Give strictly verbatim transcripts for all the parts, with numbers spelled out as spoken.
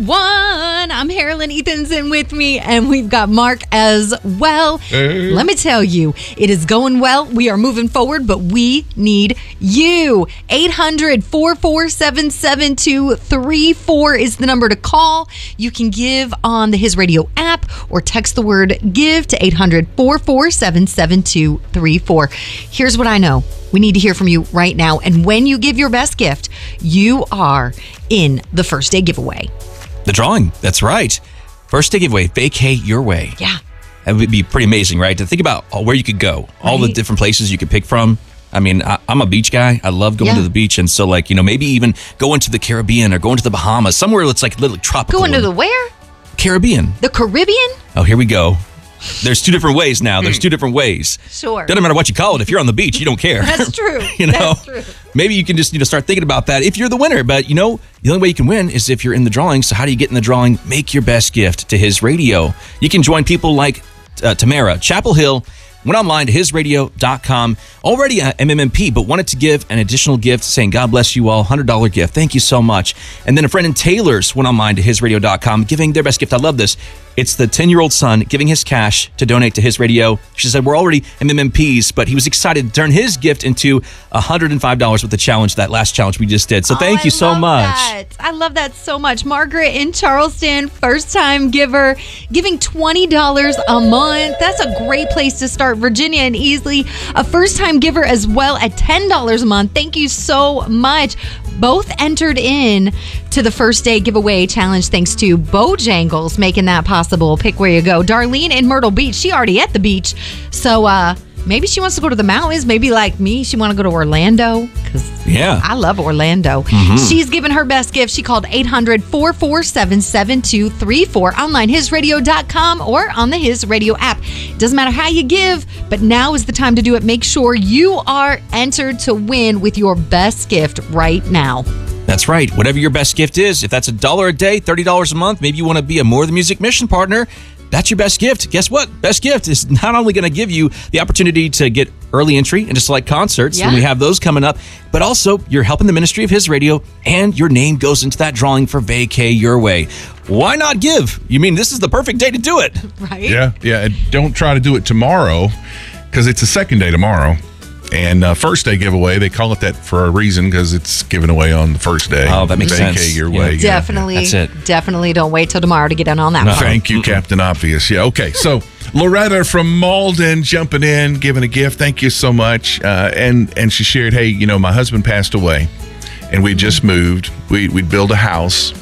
one. I'm Harlan Ethan's in with me, and we've got Mark as well. Hey. Let me tell you, it is going well. We are moving forward, but we need you. eight hundred, four four seven, seven two three four is the number to call. You can give on the His Radio app or text the word GIVE to eight hundred, four four seven, seven two three four. Here's what I know. We need to hear from you right now. And when you give your best gift, you are in the first day giveaway. The drawing, that's right. First day giveaway, vacay your way. Yeah. That would be pretty amazing, right? To think about where you could go, all right. The different places you could pick from. I mean, I, I'm a beach guy. I love going yeah. to the beach. And so, like, you know, maybe even going to the Caribbean or going to the Bahamas, somewhere that's like a little tropical. Going to the where? Caribbean. The Caribbean? Oh, here we go. There's two different ways now. There's two different ways. Sure. Doesn't matter what you call it. If you're on the beach, you don't care. That's true. you know, That's true. Maybe you can just you know start thinking about that if you're the winner. But you know, the only way you can win is if you're in the drawing. So how do you get in the drawing? Make your best gift to His Radio. You can join people like uh, Tamara, Chapel Hill. Went online to his radio dot com, already a M M M P, but wanted to give an additional gift saying, God bless you all, one hundred dollars gift. Thank you so much. And then a friend in Taylor's went online to his radio dot com, giving their best gift. I love this. It's the ten-year-old son giving his cash to donate to His Radio. She said, we're already M M M Ps, but he was excited to turn his gift into one hundred five dollars with the challenge, that last challenge we just did. So thank oh, you so much. That. I love that so much. Margaret in Charleston, first-time giver, giving twenty dollars a month. That's a great place to start. Virginia and Easley, a first-time giver as well at ten dollars a month. Thank you so much. Both entered in to the first day giveaway challenge thanks to Bojangles making that possible. Pick where you go. Darlene in Myrtle Beach, she already at the beach. So uh, maybe she wants to go to the mountains. Maybe like me, she want to go to Orlando because yeah. I love Orlando. Mm-hmm. She's given her best gift. She called eight hundred, four four seven, seven two three four online, his radio dot com or on the His Radio app. Doesn't matter how you give, but now is the time to do it. Make sure you are entered to win with your best gift right now. That's right. Whatever your best gift is, if that's a dollar a day, thirty dollars a month, maybe you want to be a More Than Music mission partner, that's your best gift. Guess what? Best gift is not only going to give you the opportunity to get early entry into select concerts, yeah. and we have those coming up, but also you're helping the ministry of His Radio, and your name goes into that drawing for Vacay Your Way. Why not give? You mean this is the perfect day to do it? Right? Yeah, yeah. And don't try to do it tomorrow because it's the second day tomorrow. And uh, first day giveaway, they call it that for a reason because it's given away on the first day. Oh, that makes Vacay sense. Your Yeah. way. Definitely. Yeah, that's it. Definitely don't wait till tomorrow to get in on that. No, one. thank you, Captain Obvious. Yeah, okay. So Loretta from Malden jumping in, giving a gift. Thank you so much. Uh, and and she shared, hey, you know, my husband passed away, and we just moved. We we'd build a house,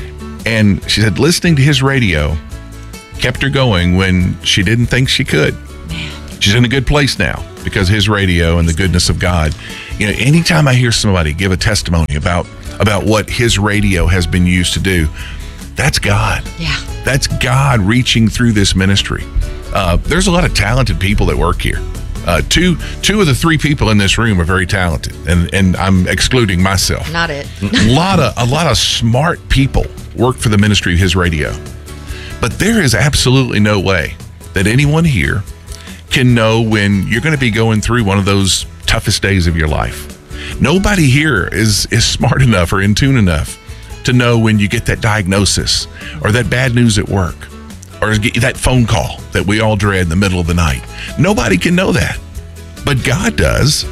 and she said listening to His radio kept her going when she didn't think she could. She's in a good place now because of His radio and the goodness of God. You know, anytime I hear somebody give a testimony about about what His radio has been used to do, that's God. Yeah. That's God reaching through this ministry. Uh, there's a lot of talented people that work here. Uh, two two of the three people in this room are very talented, and, and I'm excluding myself. Not it. a lot of a lot of smart people work for the ministry of His radio. But there is absolutely no way that anyone here can know when you're going to be going through one of those toughest days of your life. Nobody here is is smart enough or in tune enough to know when you get that diagnosis or that bad news at work or that phone call that we all dread in the middle of the night. Nobody can know that, but God does.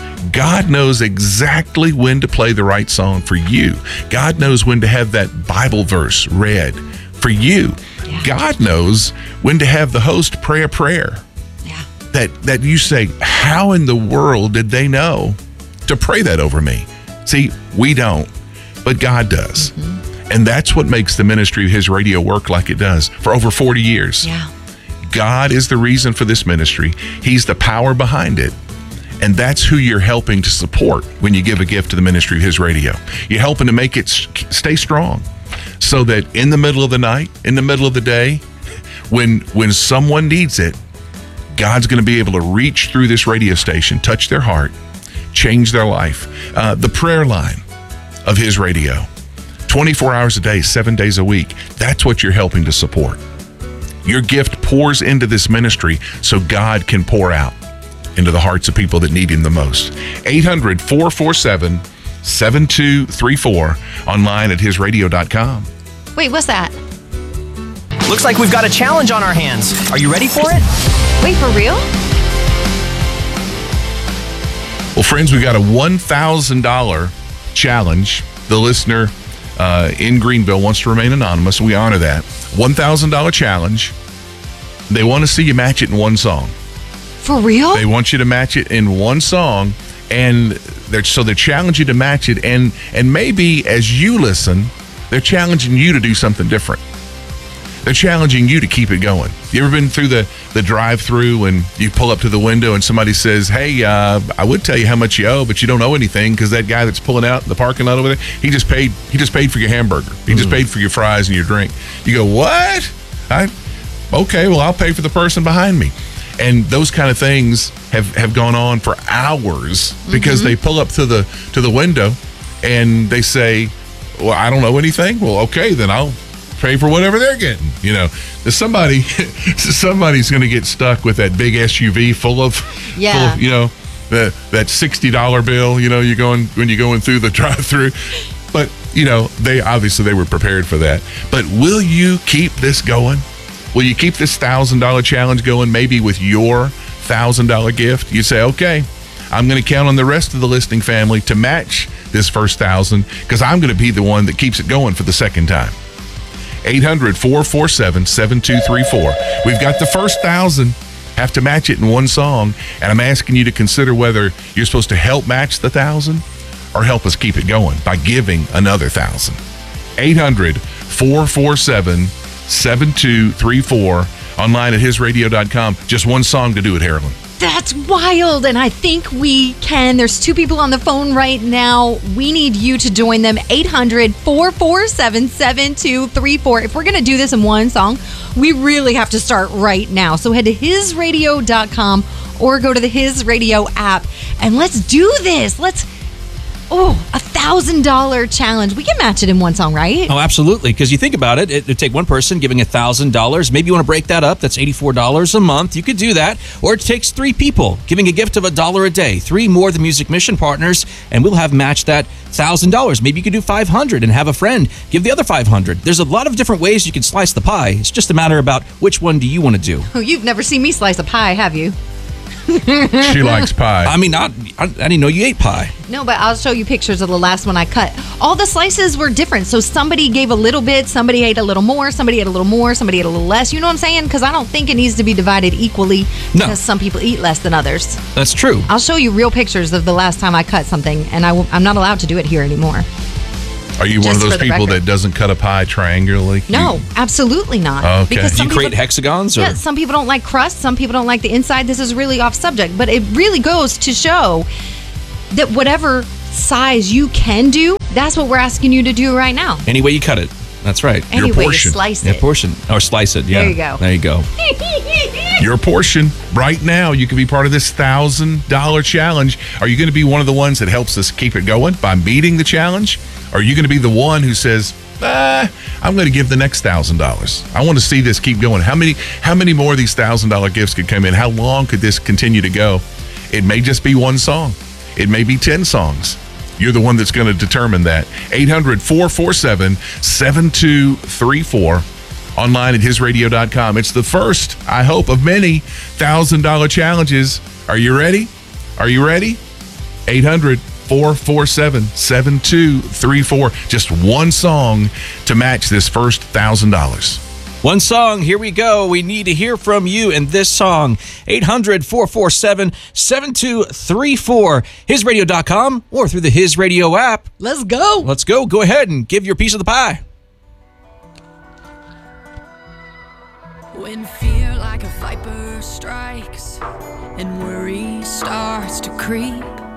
God knows exactly when to play the right song for you. God knows when to have that Bible verse read for you. Yeah. God knows when to have the host pray a prayer. That that you say, how in the world did they know to pray that over me? See, we don't, but God does. Mm-hmm. And that's what makes the ministry of His Radio work like it does for over forty years. Yeah. God is the reason for this ministry. He's the power behind it. And that's who you're helping to support when you give a gift to the ministry of His Radio. You're helping to make it stay strong so that in the middle of the night, in the middle of the day, when when someone needs it, God's going to be able to reach through this radio station, touch their heart, change their life. Uh, the prayer line of His Radio, twenty-four hours a day, seven days a week. That's what you're helping to support. Your gift pours into this ministry so God can pour out into the hearts of people that need Him the most. eight hundred, four four seven, seven two three four, online at his radio dot com. Wait, what's that? Looks like we've got a challenge on our hands. Are you ready for it? Wait, for real? Well, friends, we got a one thousand dollars challenge. The listener uh, in Greenville wants to remain anonymous. We honor that. one thousand dollars challenge. They want to see you match it in one song. For real? They want you to match it in one song, and they're so they're challenging you to match it, and and maybe as you listen, they're challenging you to do something different. They're challenging you to keep it going. You ever been through the, the drive-through and you pull up to the window and somebody says, hey, uh, I would tell you how much you owe, but you don't owe anything because that guy that's pulling out in the parking lot over there, he just paid he just paid for your hamburger. He mm. just paid for your fries and your drink. You go, what? I okay, well, I'll pay for the person behind me. And those kind of things have, have gone on for hours because mm-hmm. they pull up to the to the window and they say, well, I don't know anything. Well, okay, then I'll pay for whatever they're getting. You know, there's somebody, somebody's going to get stuck with that big S U V full of, yeah. full of, you know, the, that sixty dollar bill, you know, you're going when you're going through the drive-through. But, you know, they obviously they were prepared for that. But will you keep this going? Will you keep this one thousand dollars challenge going, maybe with your one thousand dollars gift? You say, okay, I'm going to count on the rest of the listening family to match this first one thousand because I'm going to be the one that keeps it going for the second time. eight hundred, four four seven, seven two three four. We've got the first one thousand. Have to match it in one song, and I'm asking you to consider whether you're supposed to help match the one thousand or help us keep it going by giving another one thousand. eight hundred, four four seven, seven two three four. Online at his radio dot com. Just one song to do it, Harlan. That's wild, and I think we can. There's two people on the phone right now. We need you to join them. eight hundred, four four seven, seven two three four. If we're going to do this in one song, we really have to start right now. So head to his radio dot com or go to the His Radio app, and let's do this. Let's, oh, a one thousand dollars challenge. We can match it in one song, right? Oh, absolutely. Because you think about it, it would take one person giving one thousand dollars. Maybe you want to break that up. That's eighty-four dollars a month. You could do that. Or it takes three people giving a gift of a dollar a day. Three more The Music Mission partners, and we'll have matched that one thousand dollars. Maybe you could do five hundred dollars and have a friend give the other five hundred dollars. There's a lot of different ways you can slice the pie. It's just a matter about which one do you want to do. Oh, you've never seen me slice a pie, have you? She likes pie. I mean, not, I, I didn't know you ate pie. No, but I'll show you pictures of the last one I cut. All the slices were different. So somebody gave a little bit, somebody ate a little more, somebody ate a little more, somebody ate a little less. You know what I'm saying? Because I don't think it needs to be divided equally No. because some people eat less than others. That's true. I'll show you real pictures of the last time I cut something, and I w- I'm not allowed to do it here anymore. Are you one Just of those for the people record. that doesn't cut a pie triangularly? No, You- absolutely not. Okay. Because Do some you create people, hexagons? Or? yeah, some people don't like crust. Some people don't like the inside. This is really off subject, but it really goes to show that whatever size you can do, that's what we're asking you to do right now. Any way you cut it. That's right. Any way you portion. slice Yeah, it. portion. Or slice it. Yeah. There you go. There you go. Your portion right now. You can be part of this one thousand dollars challenge. Are you going to be one of the ones that helps us keep it going by meeting the challenge? Or are you going to be the one who says, ah, I'm going to give the next one thousand dollars. I want to see this keep going. How many how many more of these one thousand dollars gifts could come in? How long could this continue to go? It may just be one song. It may be ten songs. You're the one that's going to determine that. eight hundred, four four seven, seven two three four. Online at his radio dot com. It's the first, I hope, of many one thousand dollars challenges. Are you ready? Are you ready? eight hundred, four four seven, seven two three four. Just one song to match this first one thousand dollars. One song. Here we go. We need to hear from you in this song. eight hundred, four four seven, seven two three four. his radio dot com or through the His Radio app. Let's go. Let's go. Go ahead and give your piece of the pie. When fear like a viper strikes and worry starts to creep,